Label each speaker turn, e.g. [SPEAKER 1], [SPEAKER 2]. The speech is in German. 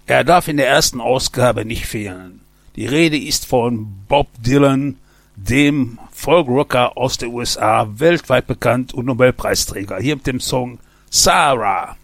[SPEAKER 1] Er darf in der ersten Ausgabe nicht fehlen. Die Rede ist von Bob Dylan, dem Folkrocker aus den USA, weltweit bekannt und Nobelpreisträger. Hier mit dem Song Sarah.